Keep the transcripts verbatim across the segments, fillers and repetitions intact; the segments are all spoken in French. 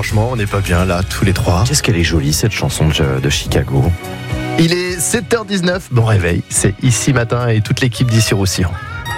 franchement, on n'est pas bien là, tous les trois. Qu'est-ce qu'elle est jolie cette chanson de, de Chicago. Il est sept heures dix-neuf, bon réveil, c'est Ici Matin et toute l'équipe d'Ici Roussillon.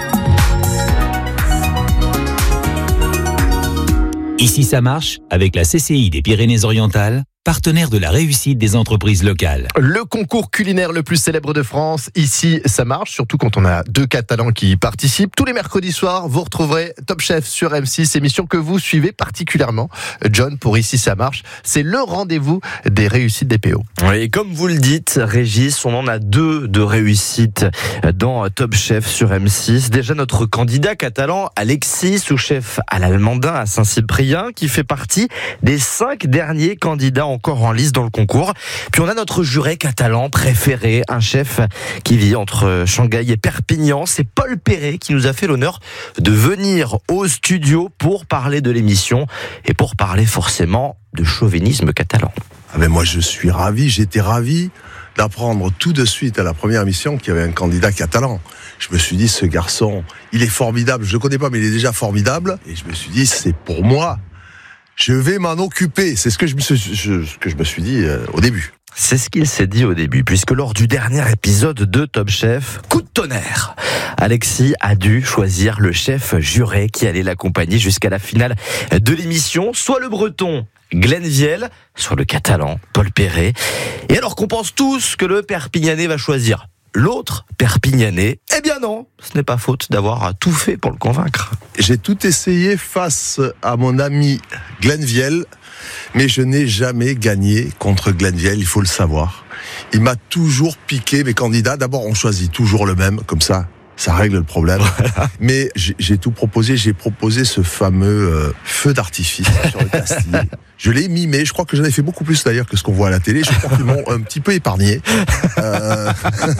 Ici ça marche avec la C C I des Pyrénées-Orientales, partenaire de la réussite des entreprises locales. Le concours culinaire le plus célèbre de France, Ici ça marche, surtout quand on a deux Catalans qui y participent. Tous les mercredis soirs, vous retrouverez Top Chef sur M six, émission que vous suivez particulièrement. John, pour Ici ça marche, c'est le rendez-vous des réussites des P O. Oui, et comme vous le dites, Régis, on en a deux de réussites dans Top Chef sur M six. Déjà notre candidat catalan, Alexis, sous-chef à l'Allemandin à Saint-Cyprien, qui fait partie des cinq derniers candidats encore en lice dans le concours. Puis on a notre juré catalan préféré, un chef qui vit entre Shanghai et Perpignan. C'est Paul Perret qui nous a fait l'honneur de venir au studio pour parler de l'émission et pour parler forcément de chauvinisme catalan. Ah ben moi je suis ravi, j'étais ravi d'apprendre tout de suite à la première émission qu'il y avait un candidat catalan. Je me suis dit, ce garçon, il est formidable, je le connais pas mais il est déjà formidable. Et je me suis dit, c'est pour moi. Je vais m'en occuper. C'est ce que je me suis, je, ce que je me suis dit euh, au début. C'est ce qu'il s'est dit au début, puisque lors du dernier épisode de Top Chef, coup de tonnerre, Alexis a dû choisir le chef juré qui allait l'accompagner jusqu'à la finale de l'émission, soit le breton Glenn Viel, soit le catalan Paul Perret. Et alors qu'on pense tous que le Perpignanais va choisir l'autre Perpignanais, eh bien non, ce n'est pas faute d'avoir tout fait pour le convaincre. J'ai tout essayé face à mon ami Glenn Viel, mais je n'ai jamais gagné contre Glenn Viel, il faut le savoir. Il m'a toujours piqué mes candidats. D'abord, on choisit toujours le même, comme ça, ça règle le problème. Voilà. Mais j'ai, j'ai tout proposé. J'ai proposé ce fameux euh, feu d'artifice sur le casting. Je l'ai mimé. Je crois que j'en ai fait beaucoup plus d'ailleurs que ce qu'on voit à la télé. Je crois qu'ils m'ont un petit peu épargné. Euh...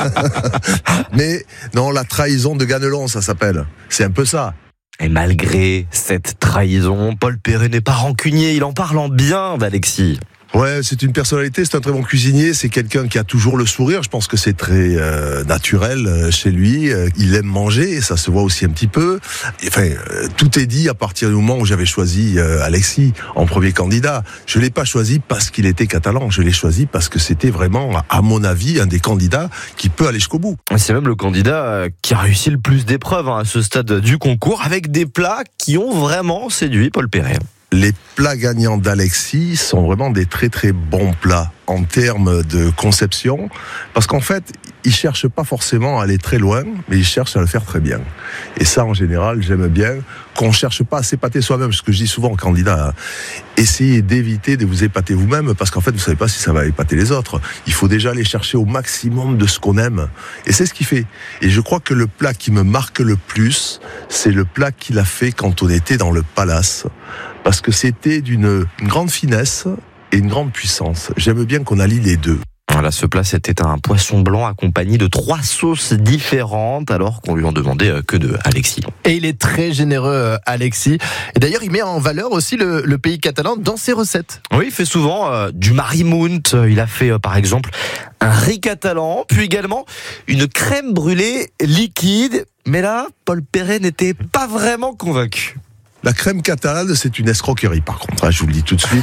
Mais non, la trahison de Ganelon, ça s'appelle. C'est un peu ça. Et malgré cette trahison, Paul Perret n'est pas rancunier. Il en parle en bien d'Alexis. Ouais, c'est une personnalité, c'est un très bon cuisinier, c'est quelqu'un qui a toujours le sourire, je pense que c'est très euh, naturel euh, chez lui, euh, il aime manger, et ça se voit aussi un petit peu. Enfin, euh, tout est dit à partir du moment où j'avais choisi euh, Alexis en premier candidat. Je l'ai pas choisi parce qu'il était catalan, je l'ai choisi parce que c'était vraiment, à mon avis, un des candidats qui peut aller jusqu'au bout. C'est même le candidat qui a réussi le plus d'épreuves hein, à ce stade du concours, avec des plats qui ont vraiment séduit Paul Perret. Les plats gagnants d'Alexis sont vraiment des très très bons plats en termes de conception, parce qu'en fait, ils cherchent pas forcément à aller très loin, mais ils cherchent à le faire très bien. Et ça, en général, j'aime bien qu'on cherche pas à s'épater soi-même, ce que je dis souvent aux candidats. Hein. Essayez d'éviter de vous épater vous-même, parce qu'en fait, vous savez pas si ça va épater les autres. Il faut déjà aller chercher au maximum de ce qu'on aime. Et c'est ce qu'il fait. Et je crois que le plat qui me marque le plus, c'est le plat qu'il a fait quand on était dans le palace. Parce que c'était d'une une grande finesse et une grande puissance. J'aime bien qu'on allie les deux. Voilà, ce plat, c'était un poisson blanc accompagné de trois sauces différentes, alors qu'on lui en demandait que deux, Alexis. Et il est très généreux, Alexis. Et d'ailleurs, il met en valeur aussi le, le pays catalan dans ses recettes. Oui, il fait souvent euh, du marimount. Il a fait, euh, par exemple, un riz catalan, puis également une crème brûlée liquide. Mais là, Paul Perret n'était pas vraiment convaincu. La crème catalane, c'est une escroquerie, par contre, hein, je vous le dis tout de suite.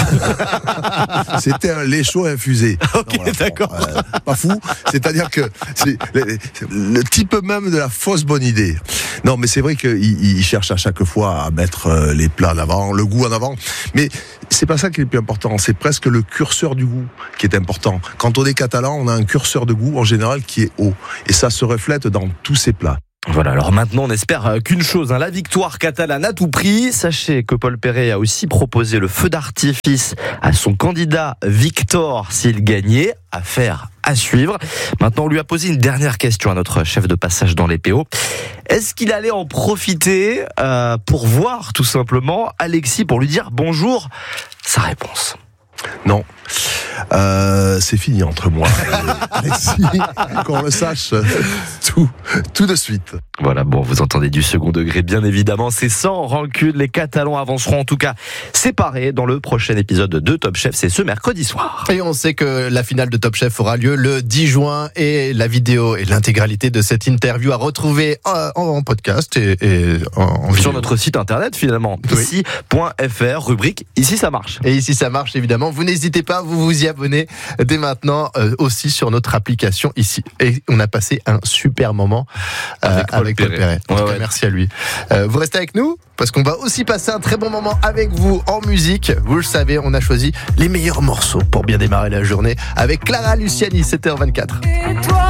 C'était un lait chaud infusé. Ok, non, d'accord. Bon, euh, pas fou. C'est-à-dire que c'est le, le type même de la fausse bonne idée. Non, mais c'est vrai qu'il il cherche à chaque fois à mettre les plats en avant, le goût en avant. Mais c'est pas ça qui est le plus important. C'est presque le curseur du goût qui est important. Quand on est catalan, on a un curseur de goût, en général, qui est haut. Et ça se reflète dans tous ces plats. Voilà, alors maintenant on espère qu'une chose, hein, la victoire catalane à tout prix. Sachez que Paul Perret a aussi proposé le feu d'artifice à son candidat Victor s'il gagnait, affaire à suivre. Maintenant on lui a posé une dernière question à notre chef de passage dans les P O. Est-ce qu'il allait en profiter euh, pour voir tout simplement Alexis, pour lui dire bonjour? Sa réponse. Non. Euh, c'est fini entre moi et Alexis, qu'on le sache tout, tout de suite. Voilà, bon, vous entendez du second degré, bien évidemment, c'est sans rancune. Les Catalans avanceront en tout cas séparés dans le prochain épisode de Top Chef, c'est ce mercredi soir. Et on sait que la finale de Top Chef aura lieu le dix juin et la vidéo et l'intégralité de cette interview à retrouver en, en podcast et, et en, en Sur vidéo. notre site internet finalement, Oui. ici point f r, rubrique Ici ça marche. Et ici ça marche évidemment, vous n'hésitez pas, vous vous y abonnez dès maintenant euh, aussi sur notre application ici. Et on a passé un super moment euh, Avec Paul avec Paul Perret. Perret. En Ouais, tout cas, ouais. merci à lui. Euh, vous restez avec nous parce qu'on va aussi passer un très bon moment avec vous en musique. Vous le savez, on a choisi les meilleurs morceaux pour bien démarrer la journée avec Clara Luciani, sept heures vingt-quatre. Et toi